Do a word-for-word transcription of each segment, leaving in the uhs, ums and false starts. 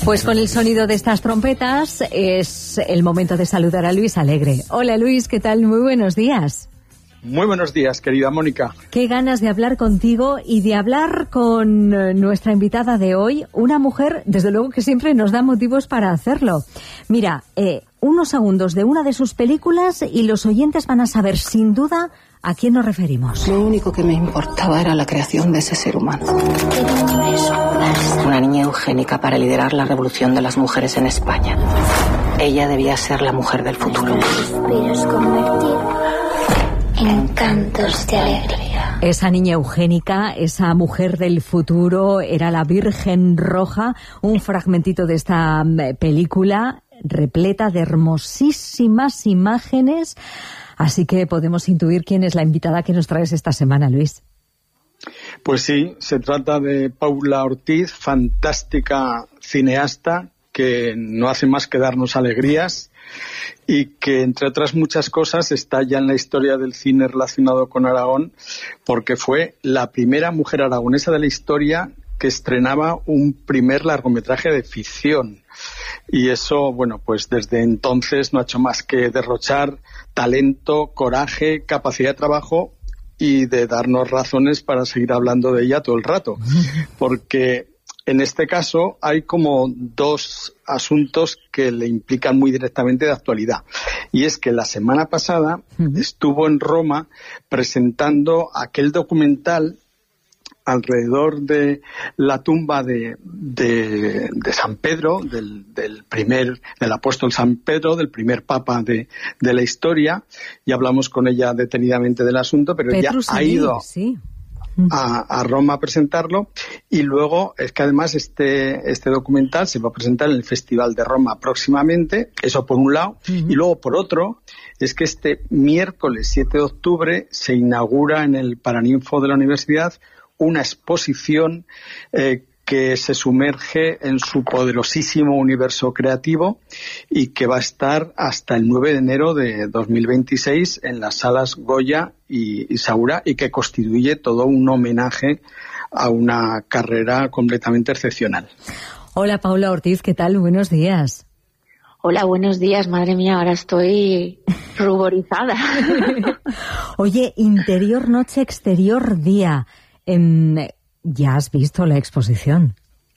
Pues con el sonido de estas trompetas es el momento de saludar a Luis Alegre. Hola Luis, ¿qué tal? Muy buenos días. Muy buenos días, querida Mónica. Qué ganas de hablar contigo y de hablar con nuestra invitada de hoy, una mujer, desde luego que siempre nos da motivos para hacerlo. Mira, eh, unos segundos de una de sus películas y los oyentes van a saber sin duda a quién nos referimos. Lo único que me importaba era la creación de ese ser humano. Una niña eugénica para liderar la revolución de las mujeres en España. Ella debía ser la mujer del futuro. Suspiros convertir en cantos de alegría. Esa niña eugénica, esa mujer del futuro, era la Virgen Roja, un fragmentito de esta película repleta de hermosísimas imágenes. Así que podemos intuir quién es la invitada que nos traes esta semana, Luis. Pues sí, se trata de Paula Ortiz, fantástica cineasta que no hace más que darnos alegrías y que, entre otras muchas cosas, está ya en la historia del cine relacionado con Aragón, porque fue la primera mujer aragonesa de la historia que estrenaba un primer largometraje de ficción. Y eso, bueno, pues desde entonces no ha hecho más que derrochar talento, coraje, capacidad de trabajo y de darnos razones para seguir hablando de ella todo el rato. Porque en este caso hay como dos asuntos que le implican muy directamente de actualidad. Y es que la semana pasada uh-huh. estuvo en Roma presentando aquel documental alrededor de la tumba de, de, de San Pedro, del, del primer, del apóstol San Pedro, del primer papa de, de la historia, y hablamos con ella detenidamente del asunto, pero Petrus ella ha ido sí. a, a Roma a presentarlo, y luego es que además este, este documental se va a presentar en el Festival de Roma próximamente, eso por un lado, uh-huh. y luego por otro, es que este miércoles siete de octubre se inaugura en el Paraninfo de la Universidad una exposición eh, que se sumerge en su poderosísimo universo creativo y que va a estar hasta el nueve de enero de dos mil veintiséis en las salas Goya y, y Saura, y que constituye todo un homenaje a una carrera completamente excepcional. Hola Paula Ortiz, ¿qué tal? Buenos días. Hola, buenos días. Madre mía, ahora estoy ruborizada. Oye, interior noche, exterior día. Eh, ¿Ya has visto la exposición?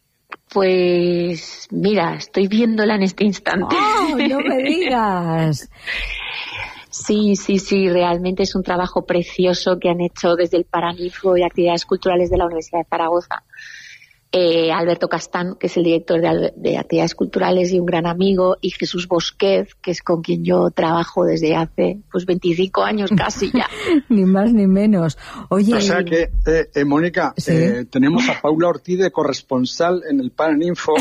Pues mira, estoy viéndola en este instante. ¡Oh, no me digas! Sí, sí, sí, realmente es un trabajo precioso que han hecho desde el Paraninfo de Actividades Culturales de la Universidad de Zaragoza. Eh, Alberto Castán, que es el director de, de Actividades Culturales y un gran amigo, y Jesús Bosquez, que es con quien yo trabajo desde hace pues veinticinco años casi ya. Ni más ni menos. Oye, o sea que, eh, eh, Mónica, ¿sí? eh, tenemos a Paula Ortiz de corresponsal en el Paraninfo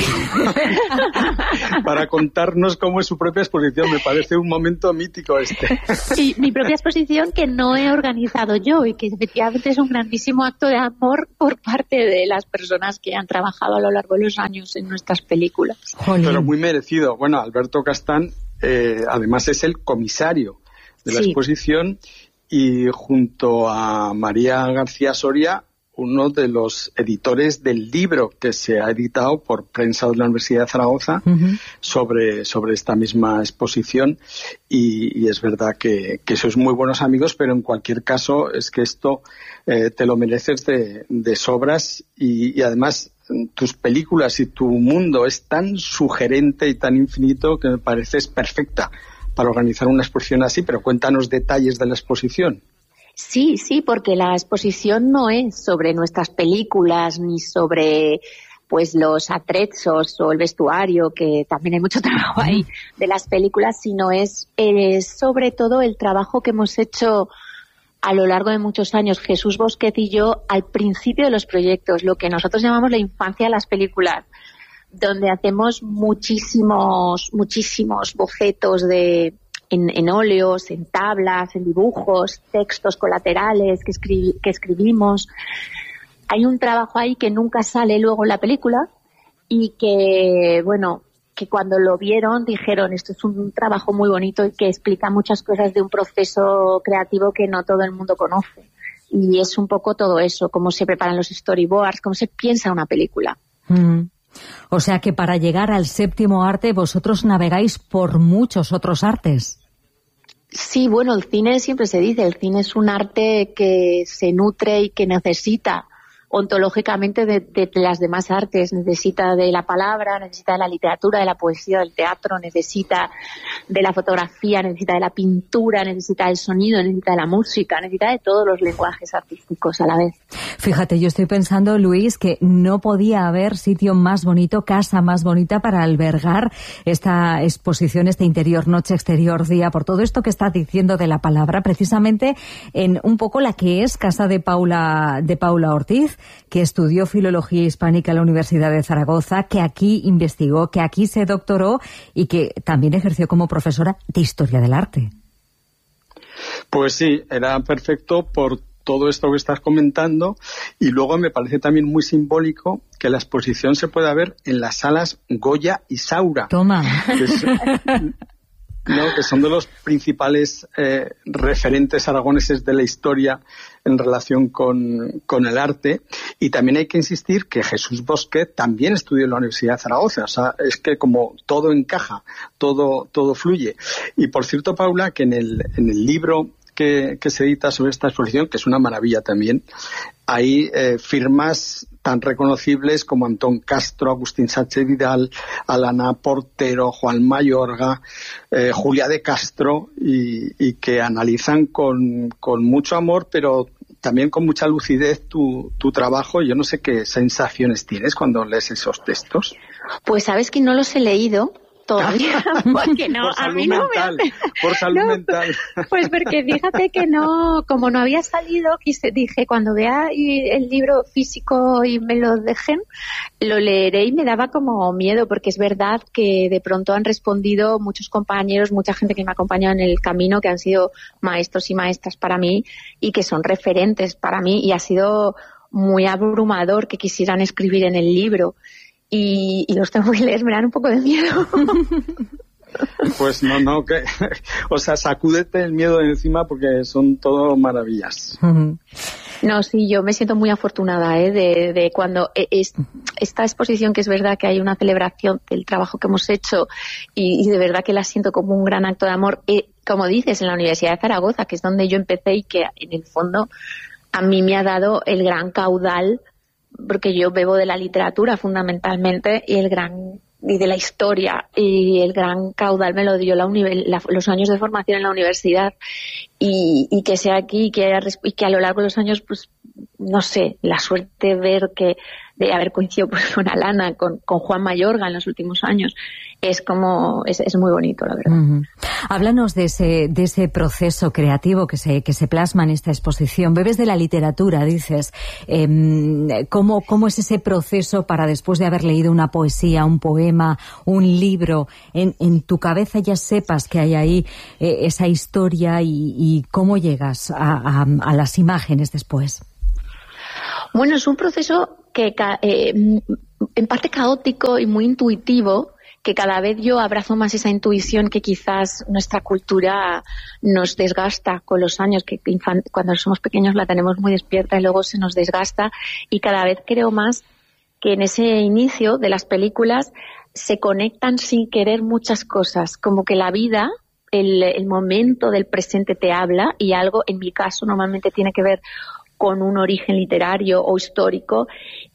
para contarnos cómo es su propia exposición. Me parece un momento mítico este. Sí, mi propia exposición que no he organizado yo y que efectivamente es un grandísimo acto de amor por parte de las personas que han trabajado a lo largo de los años en nuestras películas. Jolín. Pero muy merecido. Bueno, Alberto Castán eh, además es el comisario de la sí. exposición, y junto a María García Soria, uno de los editores del libro que se ha editado por Prensa de la Universidad de Zaragoza uh-huh. sobre, sobre esta misma exposición, y, y es verdad que, que sois muy buenos amigos, pero en cualquier caso es que esto eh, te lo mereces de, de sobras, y, y además tus películas y tu mundo es tan sugerente y tan infinito que me pareces perfecta para organizar una exposición así. Pero cuéntanos detalles de la exposición. Sí, sí, porque la exposición no es sobre nuestras películas ni sobre pues los atrezos o el vestuario, que también hay mucho trabajo ahí de las películas, sino es, es sobre todo el trabajo que hemos hecho a lo largo de muchos años, Jesús Bosquez y yo, al principio de los proyectos, lo que nosotros llamamos la infancia de las películas, donde hacemos muchísimos, muchísimos bocetos de En, en óleos, en tablas, en dibujos, textos colaterales que, escri- que escribimos. Hay un trabajo ahí que nunca sale luego en la película y que, bueno, que cuando lo vieron dijeron, esto es un trabajo muy bonito y que explica muchas cosas de un proceso creativo que no todo el mundo conoce. Y es un poco todo eso, cómo se preparan los storyboards, cómo se piensa una película. Mm. O sea que para llegar al séptimo arte vosotros navegáis por muchos otros artes. Sí, bueno, el cine siempre se dice, el cine es un arte que se nutre y que necesita ontológicamente de, de las demás artes, necesita de la palabra, necesita de la literatura, de la poesía, del teatro, necesita de la fotografía, necesita de la pintura, necesita del sonido, necesita de la música, necesita de todos los lenguajes artísticos a la vez. Fíjate, yo estoy pensando, Luis, que no podía haber sitio más bonito, casa más bonita para albergar esta exposición, este interior noche, exterior día, por todo esto que estás diciendo de la palabra, precisamente en un poco la que es casa de Paula, de Paula Ortiz, que estudió Filología Hispánica en la Universidad de Zaragoza, que aquí investigó, que aquí se doctoró y que también ejerció como profesora de Historia del Arte. Pues sí, era perfecto por todo esto que estás comentando, y luego me parece también muy simbólico que la exposición se pueda ver en las salas Goya y Saura. Toma. Que es, no, que son de los principales eh, referentes aragoneses de la historia en relación con, con el arte. Y también hay que insistir que Jesús Bosquet también estudió en la Universidad de Zaragoza. O sea, es que como todo encaja, todo, todo fluye. Y por cierto, Paula, que en el, en el libro que, que se edita sobre esta exposición, que es una maravilla también, hay eh, firmas tan reconocibles como Antón Castro, Agustín Sánchez Vidal, Alana Portero, Juan Mayorga, eh, Julia de Castro, y, y que analizan con, con mucho amor, pero también con mucha lucidez tu, tu trabajo. Yo no sé qué sensaciones tienes cuando lees esos textos. Pues sabes que no los he leído todavía, porque no, por a mí no mental, me... por salud no, mental. Pues porque fíjate que no, como no había salido, quise, dije, cuando vea el libro físico y me lo dejen, lo leeré, y me daba como miedo, porque es verdad que de pronto han respondido muchos compañeros, mucha gente que me ha acompañado en el camino, que han sido maestros y maestras para mí y que son referentes para mí, y ha sido muy abrumador que quisieran escribir en el libro. Y, y los tengo que leer, me dan un poco de miedo. Pues no, no, que, o sea, sacúdete el miedo de encima, porque son todo maravillas. No, sí, yo me siento muy afortunada ¿eh? de, de cuando es, esta exposición, que es verdad que hay una celebración del trabajo que hemos hecho, y, y de verdad que la siento como un gran acto de amor, eh, como dices, en la Universidad de Zaragoza, que es donde yo empecé y que en el fondo a mí me ha dado el gran caudal, porque yo bebo de la literatura fundamentalmente, y el gran y de la historia, y el gran caudal me lo dio la, la los años de formación en la universidad, y, y que sea aquí y que, haya, y que a lo largo de los años, pues no sé, la suerte de ver que de haber coincidido pues con Alana, con, con Juan Mayorga en los últimos años, es como es, es muy bonito, la verdad. Uh-huh. Háblanos de ese de ese proceso creativo que se que se plasma en esta exposición. Bebes de la literatura, dices. Eh, ¿cómo, ¿Cómo es ese proceso para, después de haber leído una poesía, un poema, un libro, en, en tu cabeza ya sepas que hay ahí eh, esa historia, y, y cómo llegas a, a, a las imágenes después? Bueno, es un proceso que eh, en parte caótico y muy intuitivo, que cada vez yo abrazo más esa intuición que quizás nuestra cultura nos desgasta con los años, que infan- cuando somos pequeños la tenemos muy despierta y luego se nos desgasta, y cada vez creo más que en ese inicio de las películas se conectan sin querer muchas cosas, como que la vida, el, el momento del presente te habla, y algo, en mi caso, normalmente tiene que ver con un origen literario o histórico,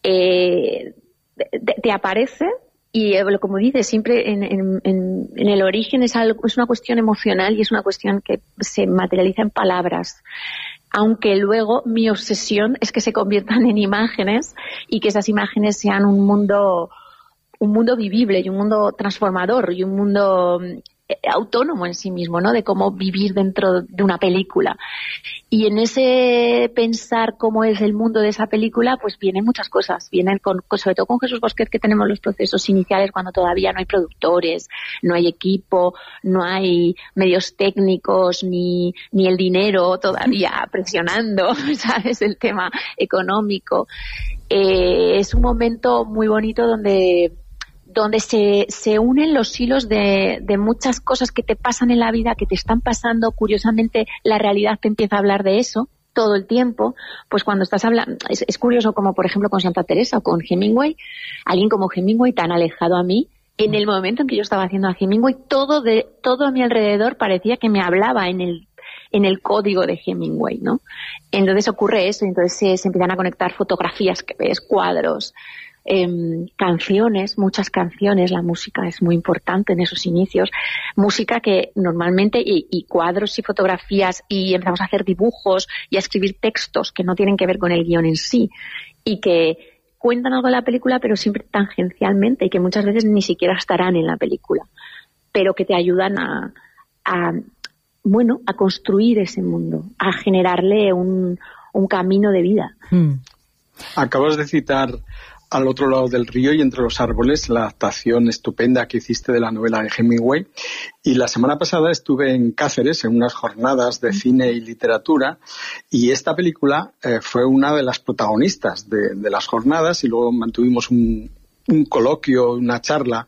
eh, te, te aparece. Y como dices, siempre en, en, en, en el origen es, algo, es una cuestión emocional, y es una cuestión que se materializa en palabras. Aunque luego mi obsesión es que se conviertan en imágenes, y que esas imágenes sean un mundo, un mundo vivible, y un mundo transformador, y un mundo autónomo en sí mismo, ¿no? De cómo vivir dentro de una película. Y en ese pensar cómo es el mundo de esa película, pues vienen muchas cosas. Vienen con, sobre todo con Jesús Bosquet, que tenemos los procesos iniciales cuando todavía no hay productores, no hay equipo, no hay medios técnicos, ni, ni el dinero todavía presionando, ¿sabes? El tema económico. Eh, es un momento muy bonito donde donde se, se unen los hilos de, de muchas cosas que te pasan en la vida, que te están pasando. Curiosamente, la realidad te empieza a hablar de eso. todo el tiempo, pues cuando estás hablando, es, es curioso como por ejemplo con Santa Teresa o con Hemingway, alguien como Hemingway tan alejado a mí, en el momento en que yo estaba haciendo a Hemingway, todo de todo a mi alrededor parecía que me hablaba en el en el código de Hemingway, ¿no? Entonces ocurre eso, entonces se, se empiezan a conectar fotografías que ves, cuadros, eh, canciones, muchas canciones, la música es muy importante en esos inicios, música que normalmente, y, y cuadros y fotografías, y empezamos a hacer dibujos y a escribir textos que no tienen que ver con el guión en sí, y que cuentan algo de la película, pero siempre tangencialmente, y que muchas veces ni siquiera estarán en la película, pero que te ayudan a... a bueno, a construir ese mundo, a generarle un, un camino de vida. Mm. Acabas de citar Al otro lado del río y entre los árboles, la adaptación estupenda que hiciste de la novela de Hemingway. Y la semana pasada estuve en Cáceres en unas jornadas de cine y literatura, y esta película eh, fue una de las protagonistas de, de las jornadas, y luego mantuvimos un, un coloquio, una charla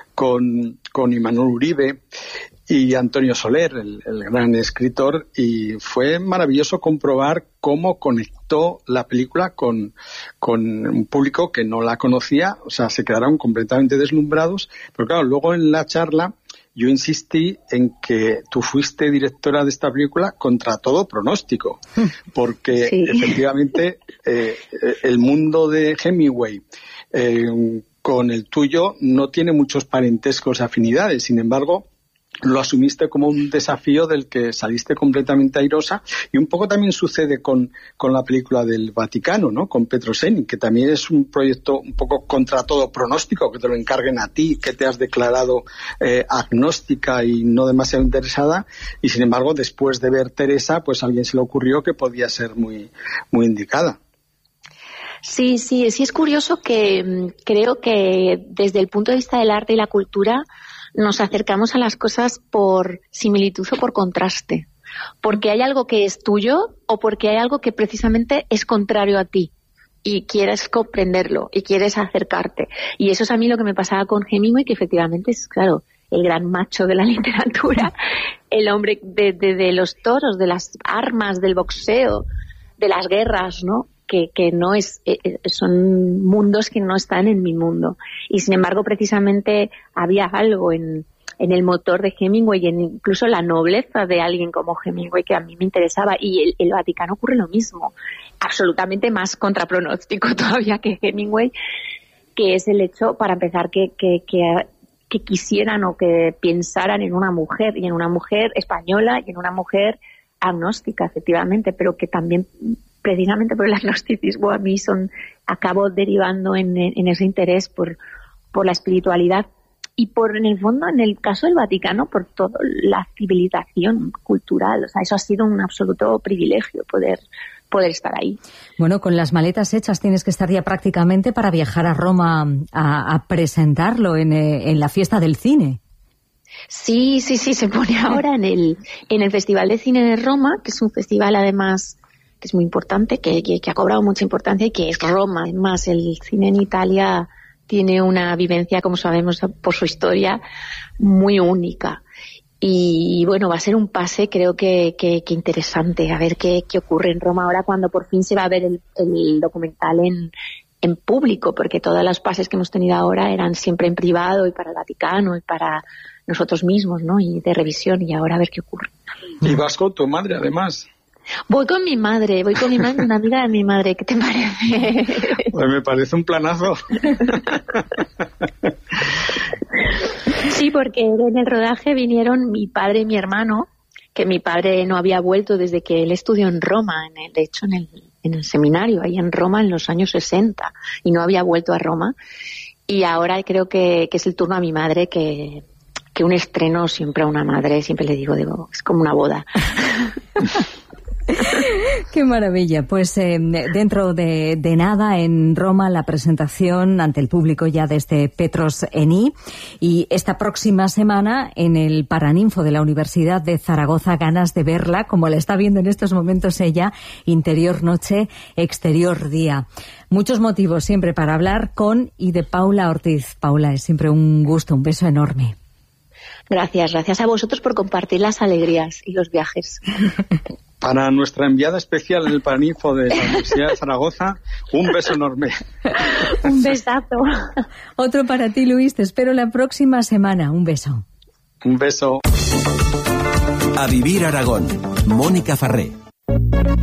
con, con Imanol Uribe y Antonio Soler, el, el gran escritor, y fue maravilloso comprobar cómo conectó la película con, con un público que no la conocía, o sea, se quedaron completamente deslumbrados, pero claro, luego en la charla yo insistí en que tú fuiste directora de esta película contra todo pronóstico, porque sí. efectivamente eh, el mundo de Hemingway eh, con el tuyo no tiene muchos parentescos, afinidades, sin embargo, lo asumiste como un desafío del que saliste completamente airosa, y un poco también sucede con, con la película del Vaticano, ¿no? Con Petroseni, que también es un proyecto un poco contra todo pronóstico, que te lo encarguen a ti, que te has declarado eh, agnóstica y no demasiado interesada, y sin embargo después de ver Teresa, pues a alguien se le ocurrió que podía ser muy, muy indicada. Sí, sí, sí es curioso que creo que desde el punto de vista del arte y la cultura nos acercamos a las cosas por similitud o por contraste, porque hay algo que es tuyo o porque hay algo que precisamente es contrario a ti y quieres comprenderlo y quieres acercarte. Y eso es a mí lo que me pasaba con Hemingway, que efectivamente es, claro, el gran macho de la literatura, el hombre de, de, de los toros, de las armas, del boxeo, de las guerras, ¿no? Que, que no es, eh, son mundos que no están en mi mundo. Y sin embargo, precisamente había algo en, en el motor de Hemingway y en incluso la nobleza de alguien como Hemingway que a mí me interesaba. Y el, el Vaticano ocurre lo mismo, absolutamente más contrapronóstico todavía que Hemingway, que es el hecho, para empezar, que, que, que, que quisieran o que pensaran en una mujer, y en una mujer española y en una mujer agnóstica, efectivamente, pero que también, precisamente por el agnosticismo, a mí son acabo derivando en, en ese interés por, por la espiritualidad y por, en el fondo, en el caso del Vaticano, por toda la civilización cultural. O sea, eso ha sido un absoluto privilegio poder, poder estar ahí. Bueno, con las maletas hechas tienes que estar ya prácticamente para viajar a Roma a, a presentarlo en, en la fiesta del cine. Sí, sí, sí, se pone ahora en el, en el Festival de Cine de Roma, que es un festival además que es muy importante, que, que, que ha cobrado mucha importancia y que es Roma. Además, el cine en Italia tiene una vivencia, como sabemos por su historia, muy única. Y bueno, va a ser un pase, creo que, que, que interesante, a ver qué, qué ocurre en Roma ahora cuando por fin se va a ver el, el documental en, en público, porque todos los pases que hemos tenido ahora eran siempre en privado y para el Vaticano y para nosotros mismos, ¿no? Y de revisión, y ahora a ver qué ocurre. Y vas con tu madre, además. Voy con mi madre, voy con mi madre, una amiga de mi madre. ¿Qué te parece? Pues me parece un planazo. Sí, porque en el rodaje vinieron mi padre y mi hermano, que mi padre no había vuelto desde que él estudió en Roma, en el, de hecho en el, en el seminario, ahí en Roma en los años sesenta, y no había vuelto a Roma. Y ahora creo que, que es el turno a mi madre, que, que un estreno siempre a una madre, siempre le digo, digo es como una boda. Qué maravilla. Pues eh, dentro de, de nada en Roma la presentación ante el público ya de este Petroseni, y esta próxima semana en el Paraninfo de la Universidad de Zaragoza, ganas de verla como la está viendo en estos momentos ella, interior noche, exterior día. Muchos motivos siempre para hablar con y de Paula Ortiz. Paula, es siempre un gusto, un beso enorme. Gracias, gracias a vosotros por compartir las alegrías y los viajes. Para nuestra enviada especial en el Paraninfo de la Universidad de Zaragoza, un beso enorme. Un besazo. Otro para ti, Luis. Te espero la próxima semana. Un beso. Un beso. A Vivir Aragón. Mónica Farré.